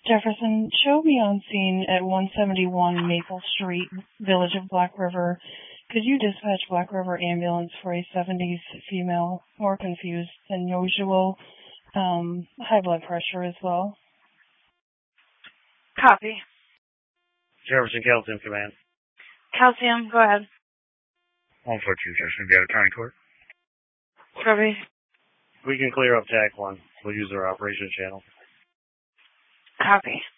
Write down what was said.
Jefferson, show me on scene at 171 Maple Street, Village of Black River. Could you dispatch Black River ambulance for a 70s female, more confused than usual, high blood pressure as well? Copy. Jefferson Calcium Command. Calcium, go ahead. 142, Jefferson. Do you have a turning court? Copy. We can clear up TAC 1. We'll use our operation channel. Copy.